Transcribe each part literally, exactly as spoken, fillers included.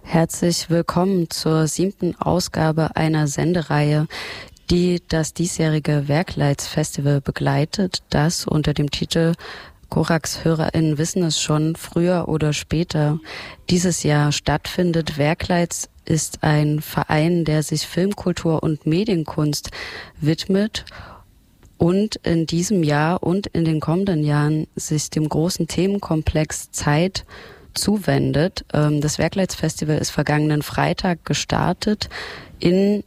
Herzlich willkommen zur siebten Ausgabe einer Sendereihe, die das diesjährige Werkleitsfestival begleitet, das unter dem Titel Korax-HörerInnen wissen es schon, früher oder später dieses Jahr stattfindet. Werkleits ist ein Verein, der sich Filmkultur und Medienkunst widmet und in diesem Jahr und in den kommenden Jahren sich dem großen Themenkomplex Zeit zuwendet. Das Werkleitsfestival ist vergangenen Freitag gestartet in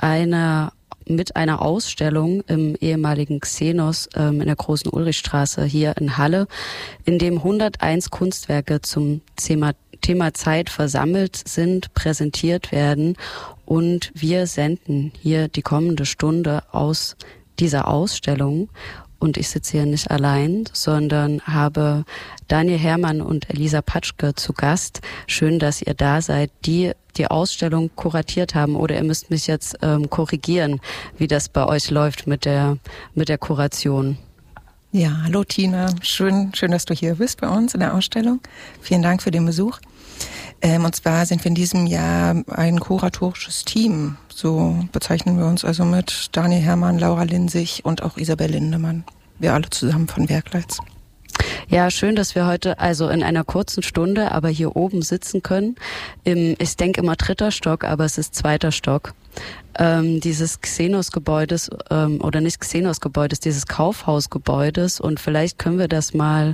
einer mit einer Ausstellung im ehemaligen Xenos ähm, in der Großen Ulrichstraße hier in Halle, in dem hunderteins Kunstwerke zum Thema, Thema Zeit versammelt sind, präsentiert werden, und wir senden hier die kommende Stunde aus dieser Ausstellung. Und ich sitze hier nicht allein, sondern habe Daniel Herrmann und Elisa Patschke zu Gast. Schön, dass ihr da seid, die die Ausstellung kuratiert haben. Oder ihr müsst mich jetzt ähm, korrigieren, wie das bei euch läuft mit der mit der Kuration. Ja, hallo Tina. Schön, schön, dass du hier bist bei uns in der Ausstellung. Vielen Dank für den Besuch. Ähm, und zwar sind wir in diesem Jahr ein kuratorisches Team. So bezeichnen wir uns also mit Daniel Herrmann, Laura Linsig und auch Isabel Lindemann. Wir alle zusammen von Werkleits. Ja, schön, dass wir heute also in einer kurzen Stunde aber hier oben sitzen können. Im, ich denke immer dritter Stock, aber es ist zweiter Stock. Ähm, dieses Xenos-Gebäudes, ähm, oder nicht Xenos-Gebäudes, dieses Kaufhausgebäudes. Und vielleicht können wir das mal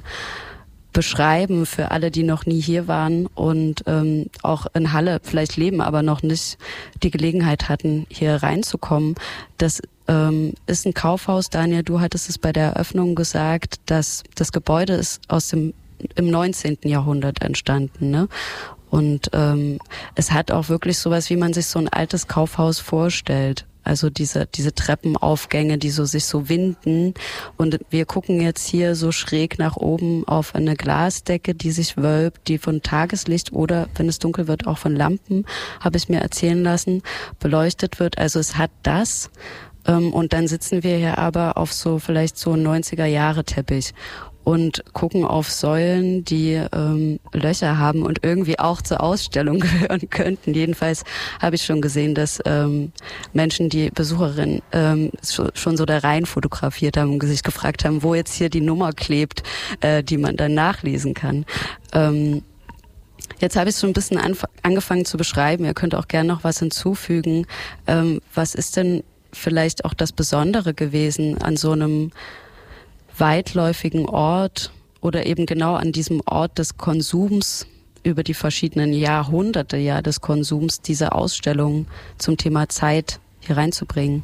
beschreiben für alle, die noch nie hier waren und ähm, auch in Halle vielleicht leben, aber noch nicht die Gelegenheit hatten, hier reinzukommen. Das ähm, ist ein Kaufhaus. Daniel, du hattest es bei der Eröffnung gesagt, dass das Gebäude ist aus dem im neunzehnten Jahrhundert entstanden, ne? Und ähm, es hat auch wirklich sowas, wie man sich so ein altes Kaufhaus vorstellt. Also diese diese Treppenaufgänge, die so sich so winden. Und wir gucken jetzt hier so schräg nach oben auf eine Glasdecke, die sich wölbt, die von Tageslicht oder, wenn es dunkel wird, auch von Lampen, habe ich mir erzählen lassen, beleuchtet wird. Also es hat das. Ähm, und dann sitzen wir hier aber auf so vielleicht so neunziger-Jahre-Teppich und gucken auf Säulen, die ähm, Löcher haben und irgendwie auch zur Ausstellung gehören könnten. Jedenfalls habe ich schon gesehen, dass ähm, Menschen, die Besucherinnen ähm, schon so da rein fotografiert haben und sich gefragt haben, wo jetzt hier die Nummer klebt, äh, die man dann nachlesen kann. Ähm, Jetzt habe ich schon ein bisschen anf- angefangen zu beschreiben. Ihr könnt auch gerne noch was hinzufügen. Ähm, was ist denn vielleicht auch das Besondere gewesen an so einem weitläufigen Ort oder eben genau an diesem Ort des Konsums über die verschiedenen Jahrhunderte ja des Konsums, diese Ausstellung zum Thema Zeit hier reinzubringen?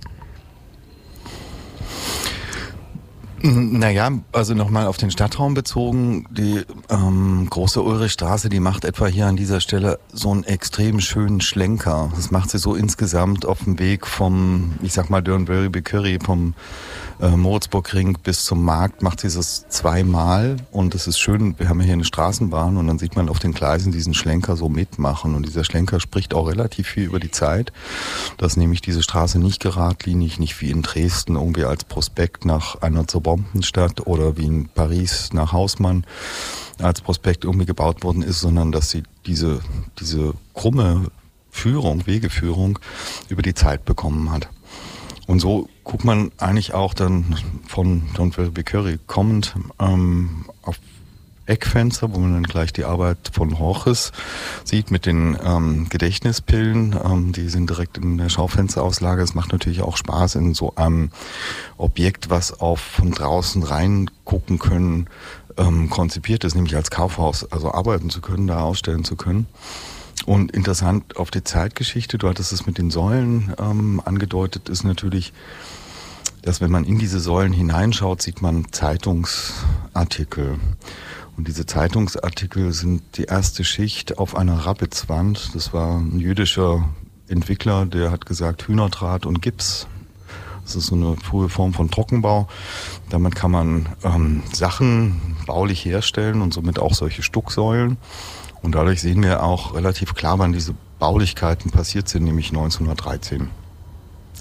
Naja, also nochmal auf den Stadtraum bezogen, die ähm, große Ulrichstraße, die macht etwa hier an dieser Stelle so einen extrem schönen Schlenker. Das macht sie so insgesamt auf dem Weg vom, ich sag mal, Dörnbury-Curry, vom äh, Moritzburgring bis zum Markt, macht sie das zweimal. Und es ist schön, wir haben hier eine Straßenbahn und dann sieht man auf den Gleisen diesen Schlenker so mitmachen. Und dieser Schlenker spricht auch relativ viel über die Zeit, dass nämlich diese Straße nicht geradlinig, nicht wie in Dresden irgendwie als Prospekt nach einer zur Bombenstadt oder wie in Paris nach Hausmann als Prospekt irgendwie gebaut worden ist, sondern dass sie diese, diese krumme Führung, Wegeführung über die Zeit bekommen hat. Und so guckt man eigentlich auch dann von Dörnbury Curry kommend ähm, auf Eckfenster, wo man dann gleich die Arbeit von Horches sieht mit den ähm, Gedächtnispillen. Ähm, die sind direkt in der Schaufensterauslage. Es macht natürlich auch Spaß in so einem Objekt, was auf von draußen reingucken können, ähm, konzipiert ist, nämlich als Kaufhaus, also arbeiten zu können, da ausstellen zu können. Und interessant auf die Zeitgeschichte, du hattest es mit den Säulen ähm, angedeutet, ist natürlich, dass wenn man in diese Säulen hineinschaut, sieht man Zeitungsartikel. Und diese Zeitungsartikel sind die erste Schicht auf einer Rappitzwand. Das war ein jüdischer Entwickler, der hat gesagt Hühnerdraht und Gips. Das ist so eine frühe Form von Trockenbau. Damit kann man ähm, Sachen baulich herstellen und somit auch solche Stucksäulen. Und dadurch sehen wir auch relativ klar, wann diese Baulichkeiten passiert sind, nämlich neunzehnhundertdreizehn.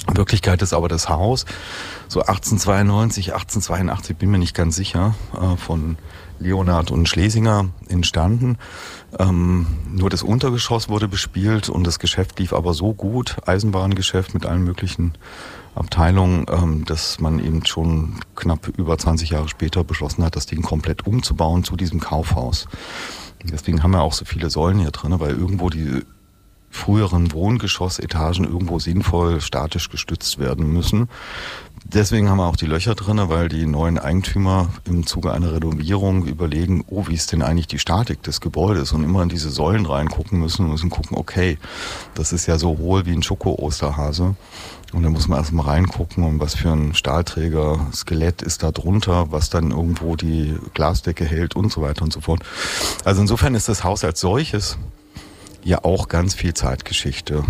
In Wirklichkeit ist aber das Haus so achtzehnhundertzweiundneunzig, achtzehnhundertzweiundachtzig, bin mir nicht ganz sicher, von Leonhard und Schlesinger entstanden. Ähm, nur das Untergeschoss wurde bespielt und das Geschäft lief aber so gut, Eisenbahngeschäft mit allen möglichen Abteilungen, ähm, dass man eben schon knapp über zwanzig Jahre später beschlossen hat, das Ding komplett umzubauen zu diesem Kaufhaus. Deswegen haben wir auch so viele Säulen hier drin, weil irgendwo die früheren Wohngeschossetagen irgendwo sinnvoll statisch gestützt werden müssen. Deswegen haben wir auch die Löcher drin, weil die neuen Eigentümer im Zuge einer Renovierung überlegen, oh, wie ist denn eigentlich die Statik des Gebäudes, und immer in diese Säulen reingucken müssen und müssen gucken, okay, das ist ja so hohl wie ein Schoko-Osterhase. Und da muss man erstmal reingucken, und was für ein Stahlträger, Skelett ist da drunter, was dann irgendwo die Glasdecke hält und so weiter und so fort. Also insofern ist das Haus als solches ja auch ganz viel Zeitgeschichte.